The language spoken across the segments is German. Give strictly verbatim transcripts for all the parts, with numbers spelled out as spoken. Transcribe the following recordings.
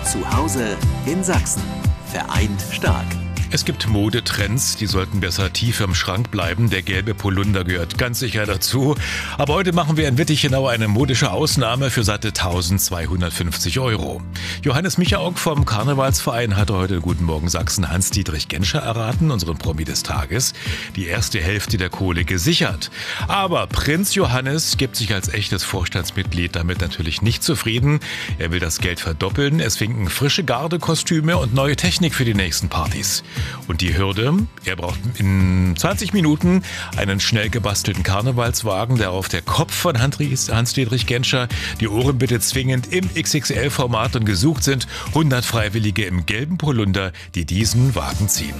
Zu Hause in Sachsen. Vereint stark. Es gibt Modetrends, die sollten besser tief im Schrank bleiben. Der gelbe Polunder gehört ganz sicher dazu. Aber heute machen wir in Wittichenau eine modische Ausnahme für satte eintausendzweihundertfünfzig Euro. Johannes Michaok vom Karnevalsverein hatte heute Guten Morgen Sachsen Hans-Dietrich Genscher erraten, unseren Promi des Tages. Die erste Hälfte der Kohle gesichert. Aber Prinz Johannes gibt sich als echtes Vorstandsmitglied damit natürlich nicht zufrieden. Er will das Geld verdoppeln. Es winken frische Gardekostüme und neue Technik für die nächsten Partys. Und die Hürde, er braucht in zwanzig Minuten einen schnell gebastelten Karnevalswagen, der auf der Kopf von Hans-Dietrich Genscher, die Ohren bitte zwingend im X X L-Format und gesucht sind hundert Freiwillige im gelben Polunder, die diesen Wagen ziehen.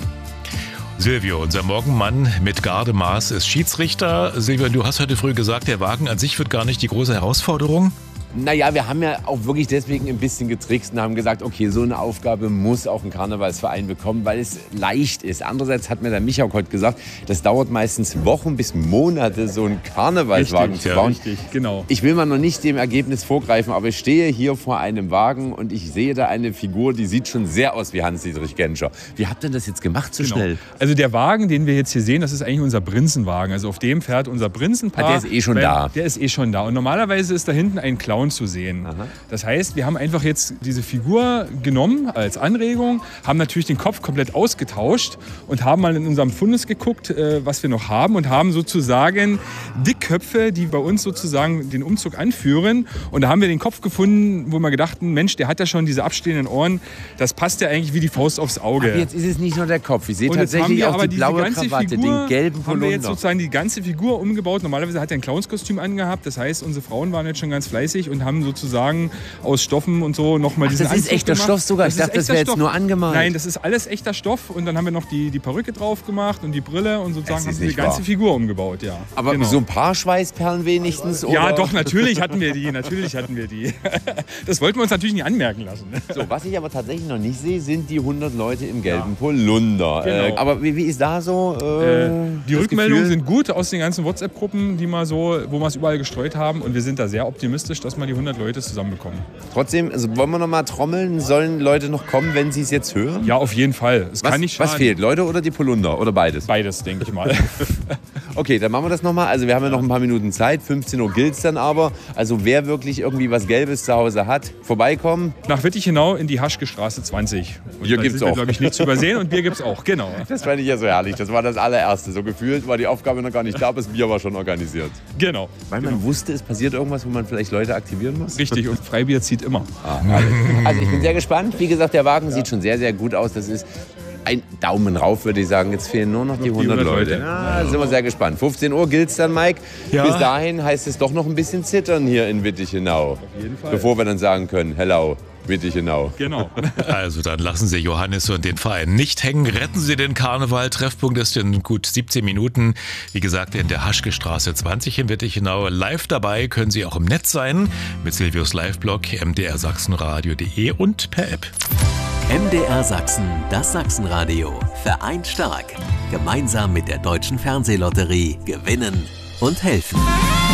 Silvio, unser Morgenmann mit Gardemaß, ist Schiedsrichter. Silvio, du hast heute früh gesagt, der Wagen an sich wird gar nicht die große Herausforderung. Naja, wir haben ja auch wirklich deswegen ein bisschen getrickst und haben gesagt, okay, so eine Aufgabe muss auch ein Karnevalsverein bekommen, weil es leicht ist. Andererseits hat mir der Michael heute gesagt, das dauert meistens Wochen bis Monate, so einen Karnevalswagen richtig, zu bauen. Ja, richtig, genau. Ich will mal noch nicht dem Ergebnis vorgreifen, aber ich stehe hier vor einem Wagen und ich sehe da eine Figur, die sieht schon sehr aus wie Hans-Dietrich Genscher. Wie habt ihr das jetzt gemacht so genau. schnell? Also der Wagen, den wir jetzt hier sehen, das ist eigentlich unser Prinzenwagen. Also auf dem fährt unser Prinzenpaar. Ah, der ist eh schon weil, da. Der ist eh schon da. Und normalerweise ist da hinten ein Clown zu sehen. Aha. Das heißt, wir haben einfach jetzt diese Figur genommen als Anregung, haben natürlich den Kopf komplett ausgetauscht und haben mal in unserem Fundus geguckt, äh, was wir noch haben und haben sozusagen Dickköpfe, die bei uns sozusagen den Umzug anführen. Und da haben wir den Kopf gefunden, wo wir gedacht haben, Mensch, der hat ja schon diese abstehenden Ohren, das passt ja eigentlich wie die Faust aufs Auge. Aber jetzt ist es nicht nur der Kopf, ich sehe Und jetzt haben tatsächlich wir auch aber die diese blaue ganze Krawatte, Figur, den gelben haben wir jetzt Polunder. sozusagen die ganze Figur umgebaut. Normalerweise hat er ein Clownskostüm angehabt, das heißt, unsere Frauen waren jetzt schon ganz fleißig und haben sozusagen aus Stoffen und so nochmal diesen das ist Anzug echter gemacht. Stoff sogar. Ich Das ist dachte, das echter wäre jetzt Stoff. nur angemalt. Nein, das ist alles echter Stoff und dann haben wir noch die, die Perücke drauf gemacht und die Brille und sozusagen Es haben ist wir die nicht ganze wahr. Figur umgebaut, ja. Aber genau. so ein paar Schweißperlen wenigstens? Oder? Ja, doch, natürlich hatten wir die, natürlich hatten wir die. Das wollten wir uns natürlich nicht anmerken lassen. So, was ich aber tatsächlich noch nicht sehe, sind die hundert Leute im gelben Polunder. Genau. Äh, aber wie, wie ist da so äh, Äh, die das Rückmeldungen Gefühl? sind gut aus den ganzen WhatsApp-Gruppen, die mal so, wo wir es überall gestreut haben. Und wir sind da sehr optimistisch, dass wir die hundert Leute zusammenbekommen. Trotzdem, also wollen wir noch mal trommeln? Sollen Leute noch kommen, wenn sie es jetzt hören? Ja, auf jeden Fall. Es Was, kann nicht was schaden. fehlt? Leute oder die Polunder? Oder beides? Beides, denke ich mal. Okay, dann machen wir das nochmal. Also wir haben ja noch ein paar Minuten Zeit. fünfzehn Uhr gilt es dann aber. Also wer wirklich irgendwie was Gelbes zu Hause hat, vorbeikommen. Nach Wittichenau in die Haschke Straße zwanzig. Und Bier da gibt's sind wir, auch. glaube ich, nicht zu übersehen. Und Bier gibt's auch, genau. Das fand ich ja so herrlich. Das war das allererste. So gefühlt war die Aufgabe noch gar nicht da, aber das Bier war schon organisiert. Genau. Weil man wusste, es passiert irgendwas, wo man vielleicht Leute aktivieren muss. Richtig. Und Freibier zieht immer. Ah, also ich bin sehr gespannt. Wie gesagt, der Wagen sieht schon sehr, sehr gut aus. Das ist ein Daumen rauf, würde ich sagen. Jetzt fehlen nur noch die hundert hundert Leute. Leute. Ja, da sind wir sehr gespannt. fünfzehn Uhr gilt es dann, Mike. Ja. Bis dahin heißt es doch noch ein bisschen zittern hier in Wittichenau. Auf jeden Fall. Bevor wir dann sagen können, hello, Wittichenau. Genau. Also dann lassen Sie Johannes und den Verein nicht hängen. Retten Sie den Karneval. Treffpunkt ist in gut siebzehn Minuten. Wie gesagt, in der Haschke Straße zwanzig in Wittichenau. Live dabei können Sie auch im Netz sein. Mit Silvios Live-Blog m d r sachsenradio punkt de und per App. M D R Sachsen, das Sachsenradio. Vereint stark. Gemeinsam mit der Deutschen Fernsehlotterie gewinnen und helfen.